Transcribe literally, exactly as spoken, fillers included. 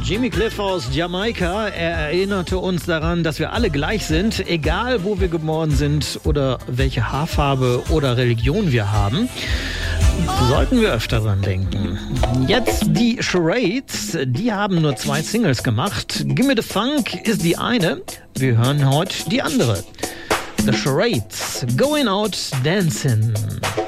Jimmy Cliff aus Jamaika, er erinnerte uns daran, dass wir alle gleich sind, egal wo wir geboren sind oder welche Haarfarbe oder Religion wir haben. Sollten wir öfter dran denken. Jetzt die Charades, die haben nur zwei Singles gemacht. Gimme the Funk ist die eine, wir hören heute die andere. The Charades, Going Out Dancing.